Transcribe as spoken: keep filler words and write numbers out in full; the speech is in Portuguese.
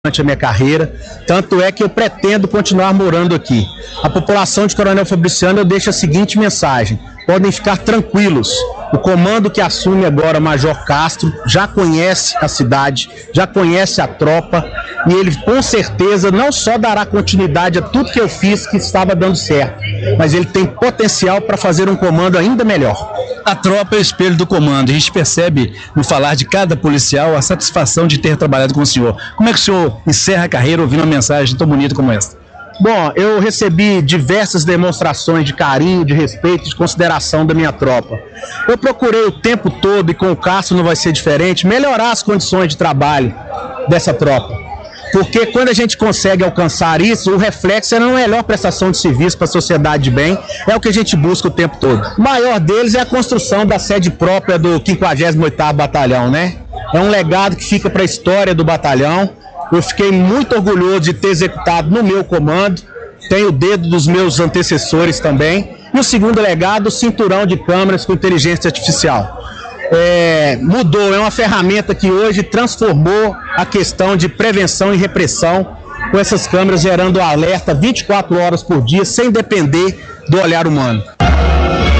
durante a minha carreira, tanto é que eu pretendo continuar morando aqui. A população de Coronel Fabriciano, eu deixo a seguinte mensagem: podem ficar tranquilos, o comando que assume agora, Major Castro, já conhece a cidade, já conhece a tropa, e ele com certeza não só dará continuidade a tudo que eu fiz que estava dando certo, mas ele tem potencial para fazer um comando ainda melhor. A tropa é o espelho do comando. A gente percebe no falar de cada policial a satisfação de ter trabalhado com o senhor. Como é que o senhor encerra a carreira ouvindo uma mensagem tão bonita como essa? Bom, eu recebi diversas demonstrações de carinho, de respeito, de consideração da minha tropa. Eu procurei o tempo todo, e com o Castro não vai ser diferente, melhorar as condições de trabalho dessa tropa. Porque quando a gente consegue alcançar isso, o reflexo é uma melhor prestação de serviço para a sociedade de bem, é o que a gente busca o tempo todo. O maior deles é a construção da sede própria do quinquagésimo oitavo Batalhão, né? É um legado que fica para a história do batalhão. Eu fiquei muito orgulhoso de ter executado no meu comando, tenho o dedo dos meus antecessores também. E o segundo legado, o cinturão de câmeras com inteligência artificial. É, mudou, é uma ferramenta que hoje transformou a questão de prevenção e repressão, com essas câmeras gerando alerta vinte e quatro horas por dia, sem depender do olhar humano.